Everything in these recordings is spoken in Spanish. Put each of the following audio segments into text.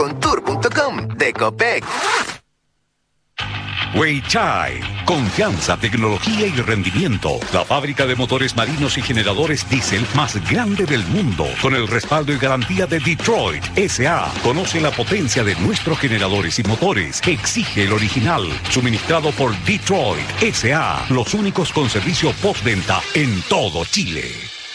con tour.com de Copec. Weichai, confianza, tecnología y rendimiento. La fábrica de motores marinos y generadores diésel más grande del mundo, con el respaldo y garantía de Detroit S.A. Conoce la potencia de nuestros generadores y motores. Exige el original, suministrado por Detroit S.A. Los únicos con servicio postventa en todo Chile.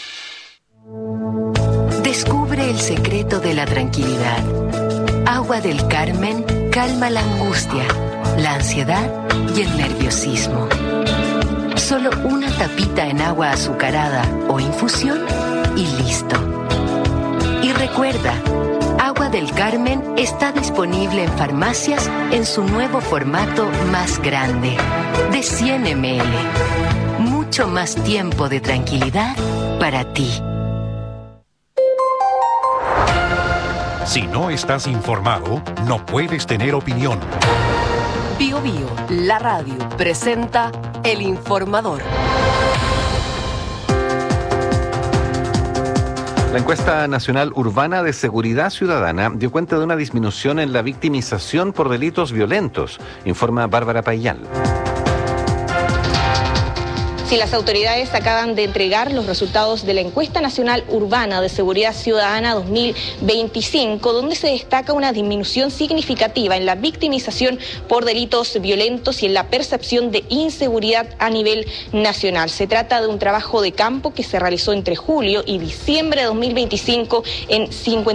Descubre el secreto de la tranquilidad. Agua del Carmen calma la angustia, la ansiedad y el nerviosismo. Solo una tapita en agua azucarada o infusión y listo. Y recuerda, Agua del Carmen está disponible en farmacias en su nuevo formato más grande, de 100 ml. Mucho más tiempo de tranquilidad para ti. Si no estás informado, no puedes tener opinión. Bio Bio, la radio, presenta El Informador. La encuesta nacional urbana de seguridad ciudadana dio cuenta de una disminución en la victimización por delitos violentos, informa Bárbara Payal. Si las autoridades acaban de entregar los resultados de la encuesta nacional urbana de seguridad ciudadana 2025, donde se destaca una disminución significativa en la victimización por delitos violentos y en la percepción de inseguridad a nivel nacional. Se trata de un trabajo de campo que se realizó entre julio y diciembre de 2025 en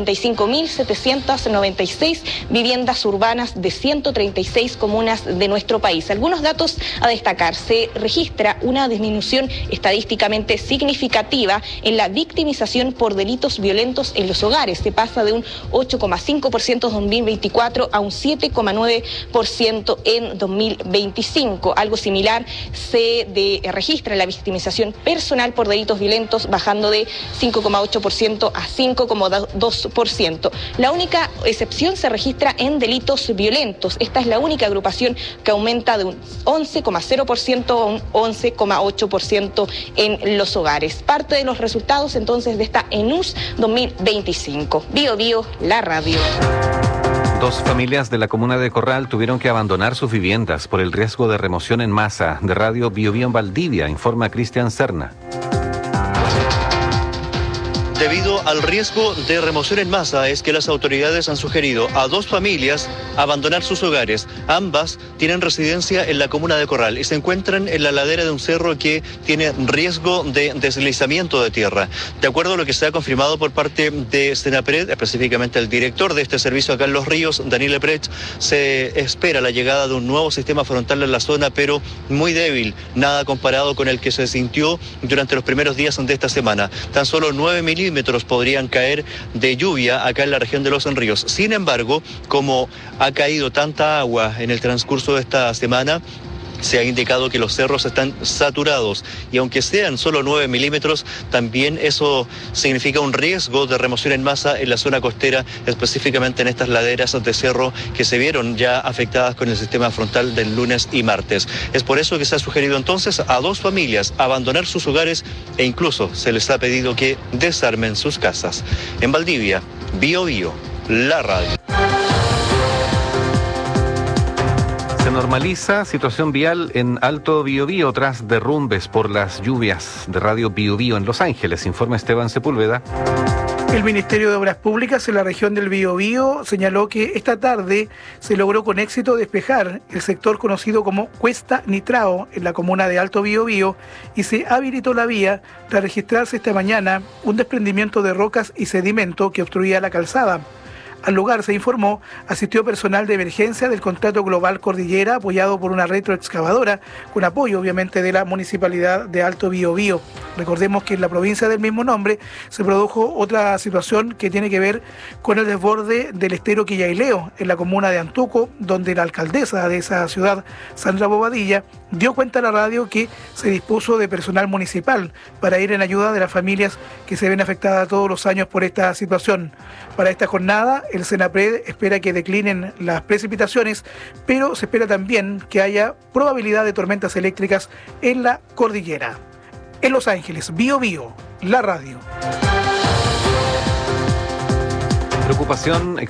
55.796 viviendas urbanas de 136 comunas de nuestro país. Algunos datos a destacar: se registra una disminución estadísticamente significativa en la victimización por delitos violentos en los hogares. Se pasa de un 8,5% en 2024 a un 7,9% en 2025. Algo similar se registra en la victimización personal por delitos violentos, bajando de 5,8% a 5,2%. La única excepción se registra en delitos violentos. Esta es la única agrupación que aumenta de un 11,0% a un 11,8% en los hogares. Parte de los resultados entonces de esta ENUS 2025. Bio Bio, la radio. Dos familias de la comuna de Corral tuvieron que abandonar sus viviendas por el riesgo de remoción en masa. De Radio Bio Bio en Valdivia, informa Cristian Serna. Debido al riesgo de remoción en masa es que las autoridades han sugerido a dos familias abandonar sus hogares. Ambas tienen residencia en la comuna de Corral y se encuentran en la ladera de un cerro que tiene riesgo de deslizamiento de tierra. De acuerdo a lo que se ha confirmado por parte de Senapred, específicamente el director de este servicio acá en Los Ríos, Daniel Eprech, se espera la llegada de un nuevo sistema frontal en la zona, pero muy débil, nada comparado con el que se sintió durante los primeros días de esta semana. Tan solo 9 milímetros podrían caer de lluvia acá en la región de Los Ríos. Sin embargo, como ha caído tanta agua en el transcurso de esta semana, se ha indicado que los cerros están saturados y aunque sean solo 9 milímetros, también eso significa un riesgo de remoción en masa en la zona costera, específicamente en estas laderas de cerro que se vieron ya afectadas con el sistema frontal del lunes y martes. Es por eso que se ha sugerido entonces a dos familias abandonar sus hogares e incluso se les ha pedido que desarmen sus casas. En Valdivia, Bio Bio, la radio. Se normaliza situación vial en Alto Biobío tras derrumbes por las lluvias. De Radio Biobío en Los Ángeles, informa Esteban Sepúlveda. El Ministerio de Obras Públicas en la región del Biobío señaló que esta tarde se logró con éxito despejar el sector conocido como Cuesta Nitrao en la comuna de Alto Biobío y se habilitó la vía tras registrarse esta mañana un desprendimiento de rocas y sedimento que obstruía la calzada. Al lugar, se informó, asistió personal de emergencia del Contrato Global Cordillera, apoyado por una retroexcavadora, con apoyo obviamente de la Municipalidad de Alto Biobío. Recordemos que en la provincia del mismo nombre se produjo otra situación que tiene que ver con el desborde del estero Quillaileo, en la comuna de Antuco, donde la alcaldesa de esa ciudad, Sandra Bobadilla, dio cuenta a la radio que se dispuso de personal municipal para ir en ayuda de las familias que se ven afectadas todos los años por esta situación. Para esta jornada, el Senapred espera que declinen las precipitaciones, pero se espera también que haya probabilidad de tormentas eléctricas en la cordillera. En Los Ángeles, Bio Bio, la radio. Preocupación